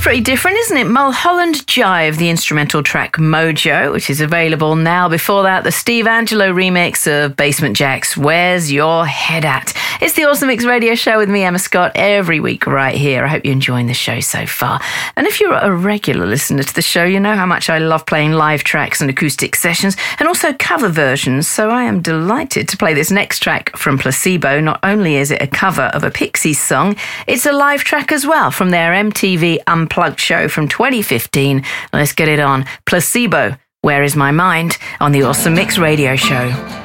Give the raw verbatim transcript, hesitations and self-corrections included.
pretty different, isn't it? Mulholland Jive, the instrumental track Mojo, which is available now. Before that, the Steve Angelo remix of Basement Jaxx, Where's Your Head At? It's the Awesome Mix Radio Show with me, Emma Scott, every week right here. I hope you're enjoying the show so far. And if you're a regular listener to the show, you know how much I love playing live tracks and acoustic sessions, and also cover versions. So I am delighted to play this next track from Placebo. Not only is it a cover of a Pixies song, it's a live track as well from their M T V Unplugged show from twenty fifteen. Let's get it on. Placebo, Where Is My Mind, on the Awesome Mix Radio Show.